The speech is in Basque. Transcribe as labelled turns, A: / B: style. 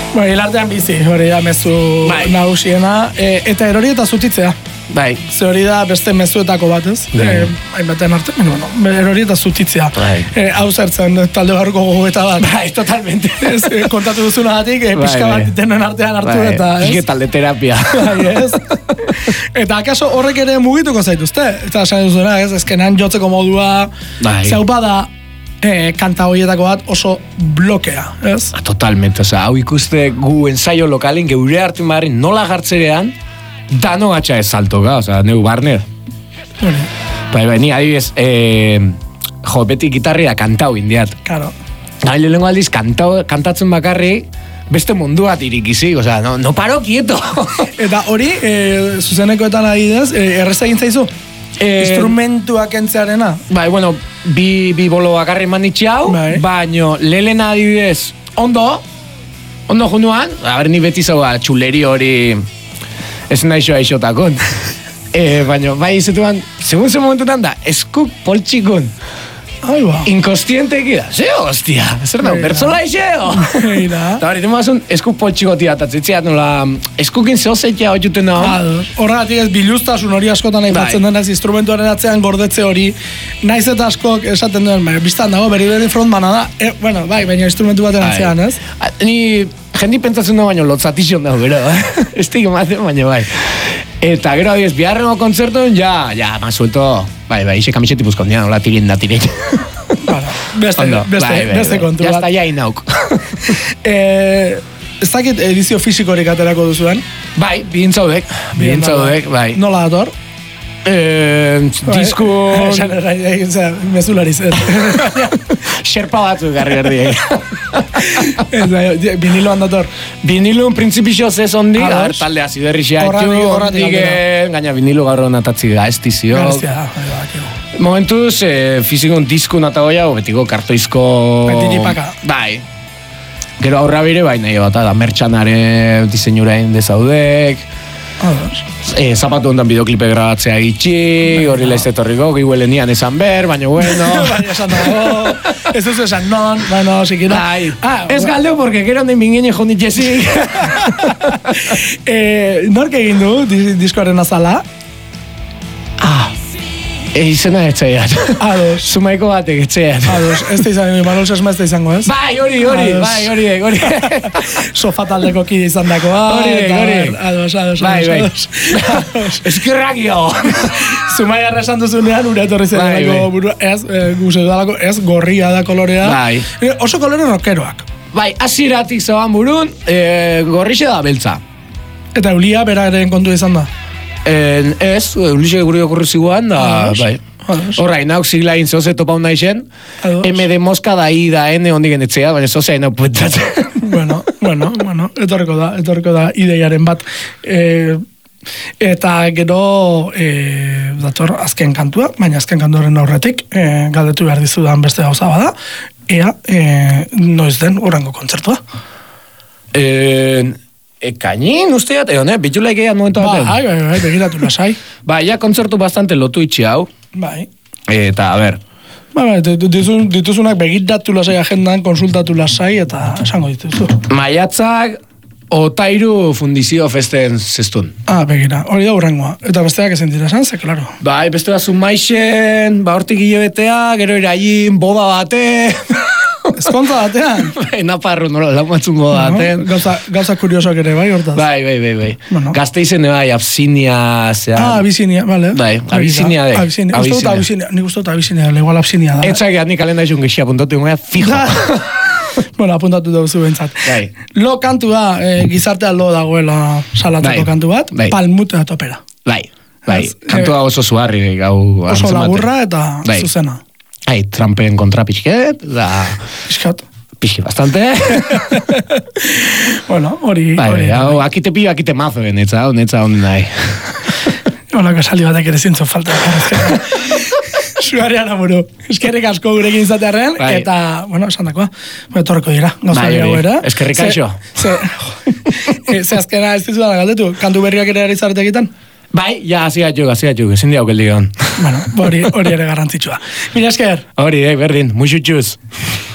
A: Hilartean bizi, hori da mezu nagusiena, eta erori eta zutitzea.
B: Bai.
A: Ze hori da beste mezuetako bat, ez? Hainbaten arte, erori eta zutitzea. Hau zertzen talde barruko gogoeta bat.
B: Bai, totalmente.
A: Kontatu duzunagatik, pixka bat denen artean hartu eta, ez?
B: Ike talde terapia.
A: Bai, ez? Eta akaso horrek ere mugituko zaituzte? Eta esan duzuna, ez? Ezkenan jotzeko modua, zaupa da, kanta horietako bat oso blokea, ez?
B: Totalmente, hau ikuste gu ensaio lokalin geure hartu marrin nola gartzerean dano gatxa ez saltoka, neu barne. Bai, ni adibidez, beti gitarria kantau indiat.
A: Claro.
B: Lehenengo aldiz kantatzen bakarri beste mundu bat irikizik, no paro quieto.
A: Eta hori, zuzenekoetan adibidez, erreza egin zaizu? Instrumentuak entzearena?
B: Bai, bueno, bi bolo bakarri manitxe hau, baino lehena adibidez ondo junuan, ni beti zaua txuleri hori ez naixo aixotakon. Baino, bai izetuan, segun ze momentutan da, eskuk poltxikun. Inkostiente ekida. Zeo, hostia, zer da, bertzola izeo. Eta hori, temazun eskuk poltxiko tiratatzitzea, nola, eskukin zehozeitea hori juten nago.
A: Horregatik ez biluztasun hori askotan aipatzen denez, instrumentuaren atzean gordetze hori, naiz eta askok esaten duen, biztan dago, beri frontmana da, bueno, bai, baina instrumentu baten atzean, ez?
B: Ni, jendi pentsatzen da baino, lotzatizio dago, gero, estik ematen baino, bai. Eta gero, biharrengo kontzertuen, ja, más suelto, bai, ise kamiseti buzko, nina, nola tirin da tirin.
A: Beste kontu bat.
B: Jazta ja inauk.
A: Ez dakit edizio fisikorik aterako duzuen?
B: Bai, bihintzaudek, bai.
A: Nola dator?
B: Disku...
A: Mezulariz,
B: Xerpa batzuk garri berdiek.
A: Viniloan dator?
B: Viniloan printzipixo zez ondik, talde aziderri xeatu, gaina vinilo gaur honatatzi da, estizio. Momentuz, fizikon disku natagoia, betiko kartoizko...
A: Petitipaka.
B: Bai. Gero aurra bire, bai nahi bat, da mertxanare diseinurain dezaudek, zapatu ondan bideoklipe grabatzea gitxi, hori laiztetorriko, gihuelenian esan ber, baina bueno.
A: Baina esan dago, ez duzu esan non, bueno, sikira.
B: Ez galdeu, porque gero honden bingene jondit jesik.
A: Nork egin du, diskoaren azala?
B: Izena etxeat.
A: Ados.
B: Sumaiko batek etxeat.
A: Ados, ez da izan, Manuel Sesma ez da izango, ez?
B: Bai, hori.
A: Sofa taldeko kide izan dakoa.
B: Hori.
A: Ados.
B: Bai. Eskerrak jo.
A: Sumaia resan duzunean, ura etorri zen buru, ez, gorria da kolorea.
B: Bai.
A: Oso kolore rockeroak.
B: Bai, aziratik zaban burun, gorrixe da beltza.
A: Eta Eulia beraren kontu izan da?
B: Ez, Ulixe gure okurri ziguan, da, bai. Horra, inauk zigla egin zoze topa hona isen, MD Moska da I da N hondik enetzea, baina zoze inauk puentatzen.
A: Bueno, etorriko da ideiaren bat. Eta gero dator azken kantua, baina azken kantuaren aurretik galdetu behar dizudan beste gauza bada, ea noiz den urrengo kontzertua.
B: Ekainin, usteat, bitxulaik egan momentu batean.
A: Bai, begiratu lasai.
B: Bai, ja kontzertu bastante lotu itxi hau.
A: Bai.
B: Eta, a ber.
A: Bai, dituzunak begiratu lasai agendan, konsultatu lasai, eta esango dituzu.
B: Maiatzak, Otairu fundizio festen zestun.
A: Begira, hori da urrengoa. Eta besteak ezen dira esan, ze, klaro.
B: Bai, beste bat zumaixen, hortik hilebetea, gero irain, boda bate...
A: Ezkontza batean?
B: Bai, naparru nola, laumatzun boda batean.
A: Gauza kuriosak ere, bai, hortaz?
B: Bai. Bueno. Gazteizen, bai, Absinia, zean.
A: Abisinia, bale.
B: Bai, Abisinia de.
A: Nik uste dut Abisinia, igual Absinia da.
B: Etxakeat nik kalenda izun gexia apuntatu, fijo.
A: Bueno, apuntatu dugu bentsat.
B: Bai.
A: Lo kantu da, gizartea lo dagoela salatzeko kantu bat, palmutea topera.
B: Bai. Kantua oso zuharri, gau.
A: Oso laburra eta zuzena.
B: Trumpen kontra pixket, da... Pixki bastante.
A: Bueno, hori...
B: Akite pio, akite mazo, netza honen nahi.
A: Olako saldi batek ere zintzo falta. Sugarean amuru. Eskerrik asko gurekin izatearen, eta, bueno, esan dakoa, torreko dira, gauza dira guera.
B: Eskerrik aixo.
A: Ze azkena ez dizu da galdetu, kantu berriak ere arizarete egiten?
B: Bai, ja, hasiatxuk, ezin diauk eldi gehon.
A: Bueno, hori ere garrantzitsua. Mila esker.
B: Hori, berdin, muixutxuz.